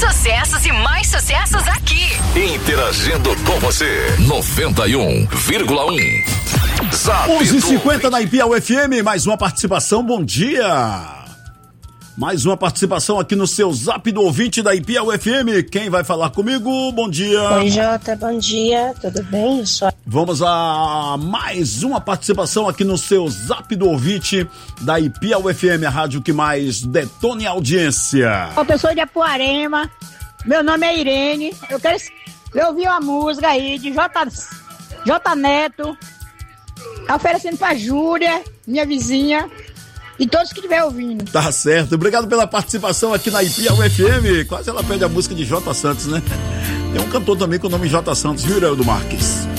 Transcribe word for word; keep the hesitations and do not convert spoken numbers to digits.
Sucessos e mais sucessos aqui. Interagindo com você. noventa e um vírgula um. onze e cinquenta na Ipiau F M, mais uma participação, bom dia. Mais uma participação aqui no seu Zap do ouvinte da Ipiau F M. Quem vai falar comigo? Bom dia. Oi, Jota, bom dia, tudo bem? Eu sou... Vamos a mais uma participação aqui no seu Zap do ouvinte da Ipiau F M, a rádio que mais detona em audiência. Eu pessoa de Apuarema, meu nome é Irene, eu quero eu ouvi uma música aí de J, J Neto, oferecendo pra Júlia, minha vizinha, e todos que estiver ouvindo. Tá certo, obrigado pela participação aqui na Ipiau F M. Quase ela pede a música de J Santos, né? Tem um cantor também com o nome J Santos, viu, Ireldo Marques?